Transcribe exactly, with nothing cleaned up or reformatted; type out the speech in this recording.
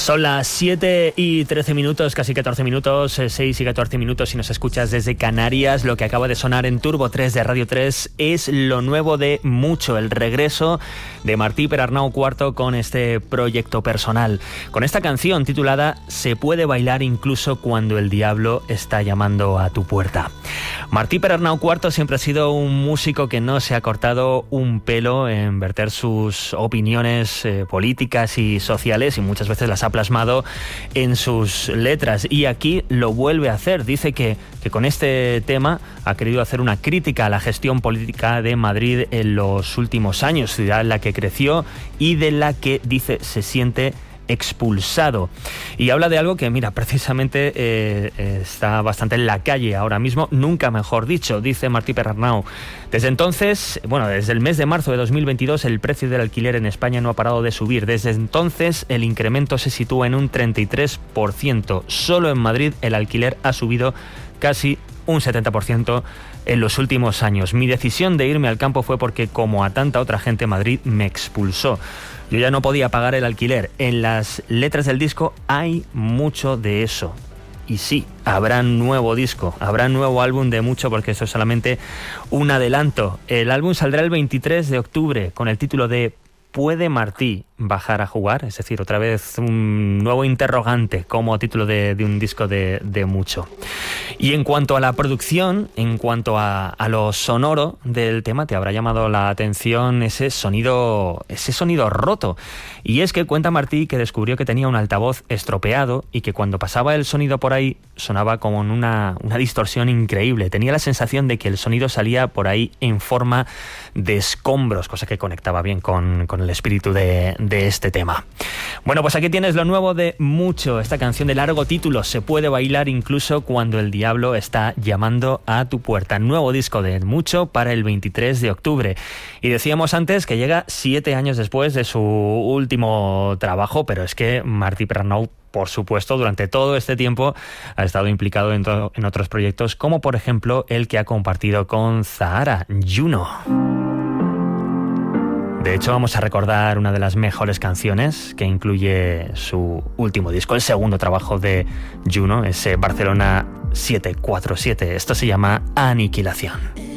Son las siete y trece minutos, casi catorce minutos, seis y catorce minutos si nos escuchas desde Canarias. Lo que acaba de sonar en Turbo tres de Radio tres es lo nuevo de Mucho, el regreso de Martí Perarnau cuarto con este proyecto personal. Con esta canción titulada Se puede bailar incluso cuando el diablo está llamando a tu puerta. Martí Perarnau cuarto siempre ha sido un músico que no se ha cortado un pelo en verter sus opiniones eh, políticas y sociales, y muchas veces las ha plasmado en sus letras, y aquí lo vuelve a hacer. Dice que, que con este tema ha querido hacer una crítica a la gestión política de Madrid en los últimos años, ciudad en la que creció y de la que, dice, se siente expulsado. Y habla de algo que, mira, precisamente eh, está bastante en la calle ahora mismo, nunca mejor dicho, dice Martí Perarnau. Desde entonces, bueno, desde el mes de marzo de dos mil veintidós, el precio del alquiler en España no ha parado de subir. Desde entonces, el incremento se sitúa en un treinta y tres por ciento. Solo en Madrid el alquiler ha subido casi un setenta por ciento en los últimos años. Mi decisión de irme al campo fue porque, como a tanta otra gente, Madrid me expulsó. Yo ya no podía pagar el alquiler. En las letras del disco hay mucho de eso. Y sí, habrá nuevo disco, habrá nuevo álbum de Mucho, porque eso es solamente un adelanto. El álbum saldrá el veintitrés de octubre con el título de ¿Puede Martí bajar a jugar? Es decir, otra vez un nuevo interrogante como título de, de un disco de, de Mucho. Y en cuanto a la producción, en cuanto a, a lo sonoro del tema, te habrá llamado la atención ese sonido, ese sonido roto. Y es que cuenta Martí que descubrió que tenía un altavoz estropeado y que cuando pasaba el sonido por ahí sonaba como en una, una distorsión increíble. Tenía la sensación de que el sonido salía por ahí en forma de escombros, cosa que conectaba bien con, con el espíritu de, de este tema. Bueno, pues aquí tienes lo nuevo de Mucho, esta canción de largo título, Se puede bailar incluso cuando el diablo está llamando a tu puerta. Nuevo disco de Mucho para el veintitrés de octubre. Y decíamos antes que llega siete años después de su último trabajo, pero es que Martí Perarnau, por supuesto, durante todo este tiempo ha estado implicado en, to- en otros proyectos, como por ejemplo el que ha compartido con Zahara, Juno. De hecho, vamos a recordar una de las mejores canciones que incluye su último disco, el segundo trabajo de Juno, ese Barcelona siete cuatro siete. Esto se llama Aniquilación.